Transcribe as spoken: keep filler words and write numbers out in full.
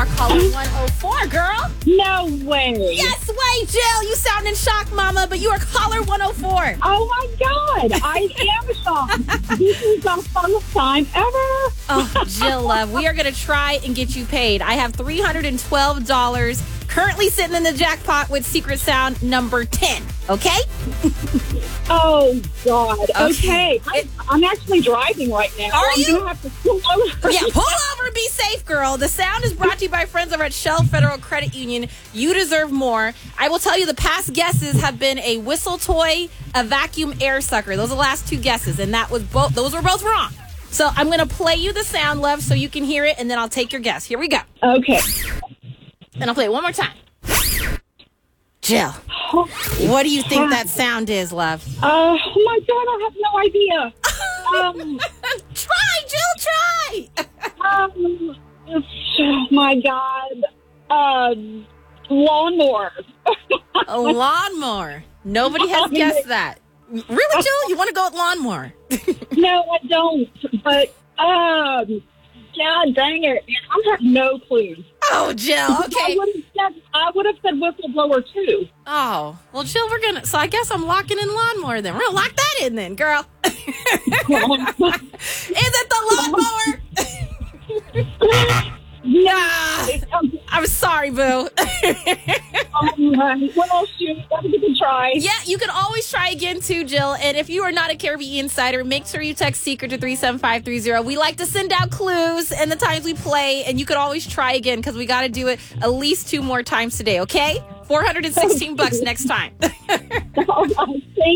caller one oh four, girl. No way. Yes way, Jill. You sound in shock, mama, but you are caller one oh four. Oh, my God. I am shocked. This is the first time ever. Oh, Jill, love, we are going to try and get you paid. I have three hundred twelve dollars currently sitting in the jackpot with secret sound number ten. Okay? Oh, God. Okay. Okay. I'm, I'm actually driving right now. Are I'm you? going to have to pull over. Yeah, pull over and be safe, girl. The sound is brought to you by friends over at Shell Federal Credit Union. You deserve more. I will tell you the past guesses have been a whistle toy, a vacuum air sucker. Those are the last two guesses, and that was both. Those were both wrong. So I'm going to play you the sound, love, so you can hear it, and then I'll take your guess. Here we go. Okay. And I'll play it one more time. Jill, what do you think that sound is, love? Uh, oh, my God. I have no idea. Um, Try, Jill, try. um, oh, my God. Um, lawnmower. A lawnmower. Nobody has guessed that. Really, Jill? You want to go with lawnmower? No, I don't. But, um, God dang it. I have no clue. Oh, Jill, I okay. would have said, I would have said whistleblower, too. Oh, well, Jill, we're going to, so I guess I'm locking in lawnmower then. We're going to lock that in then, girl. Is it the lawnmower? Nah. I'm sorry, boo. Um, well, shoot, that was a good try. Yeah, you can always try again too, Jill. And if you are not a Caribbean Insider, make sure you text SECRET to three seven five three zero. We like to send out clues and the times we play, and you could always try again because we got to do it at least two more times today, okay? four hundred sixteen bucks next time. All right, thank